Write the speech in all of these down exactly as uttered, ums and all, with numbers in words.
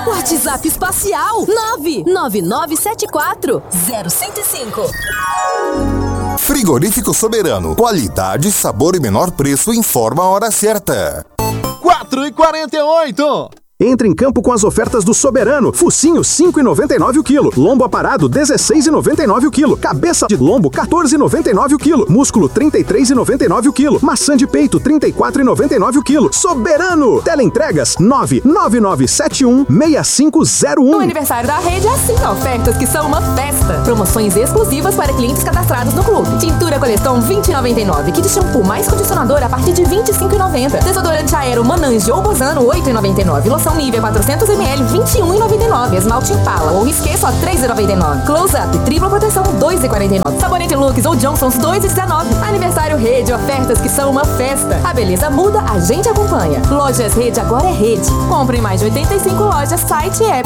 WhatsApp espacial nove nove nove sete quatro zero zero cinco. Frigorífico Soberano. Qualidade, sabor e menor preço. Informa a hora certa. quatro e quarenta e oito. Entre em campo com as ofertas do Soberano. Focinho cinco reais e noventa e nove centavos o quilo. Lombo aparado dezesseis reais e noventa e nove centavos o quilo. Cabeça de lombo quatorze reais e noventa e nove centavos o quilo. Músculo trinta e três reais e noventa e nove centavos o quilo. Maçã de peito trinta e quatro reais e noventa e nove centavos o quilo. Soberano. Teleentregas nove nove nove sete um seis cinco zero um. O aniversário da Rede é assim, ofertas que são uma festa. Promoções exclusivas para clientes cadastrados no clube. Tintura Coleton vinte reais e noventa e nove centavos. Kit shampoo mais condicionador a partir de vinte e cinco reais e noventa centavos. Desodorante Aero Monange ou Bozano oito reais e noventa e nove centavos. Loção Nivea quatrocentos mililitros vinte e um reais e noventa e nove centavos. Esmalte Impala ou Risqué só três reais e noventa e nove centavos. Close Up tripla proteção dois reais e quarenta e nove centavos. Sabonete Lux ou Johnson's dois reais e dezenove centavos. Aniversário Rede, ofertas que são uma festa. A beleza muda, a gente acompanha. Lojas Rede agora é Rede. Compre em mais de oitenta e cinco lojas, site e app.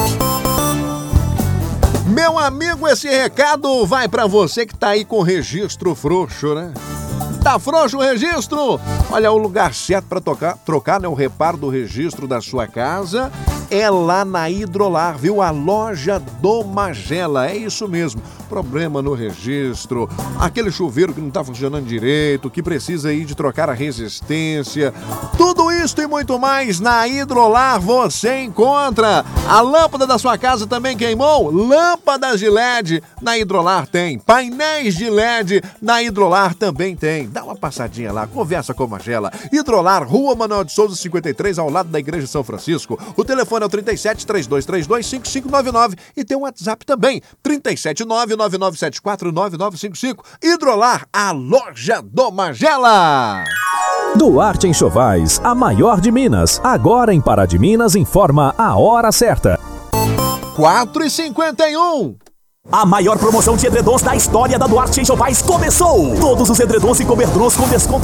Meu amigo, esse recado vai pra você que tá aí com registro frouxo, né? Tá frouxo o registro? Olha, o lugar certo para trocar, trocar né, o reparo do registro da sua casa é lá na Hidrolar, viu? A loja do Magela, é isso mesmo. Problema no registro, aquele chuveiro que não tá funcionando direito, que precisa aí de trocar a resistência. Tudo isso e muito mais na Hidrolar você encontra. A lâmpada da sua casa também queimou? Lâmpadas de L E D na Hidrolar tem. Painéis de L E D na Hidrolar também tem. Dá uma passadinha lá, conversa com a Magela. Hidrolar, Rua Manuel de Souza, cinquenta e três, ao lado da Igreja São Francisco. O telefone é o trinta e sete, três dois três dois, cinco cinco nove nove e tem um WhatsApp também, trinta e sete, nove nove nove sete quatro, nove nove cinco cinco. Hidrolar, a loja do Magela. Duarte Enxovais, a maior de Minas. Agora em Pará de Minas, informa a hora certa. quatro e cinquenta e um. A maior promoção de edredons da história da Duarte Enxovais começou! Todos os edredons e cobertores com desconto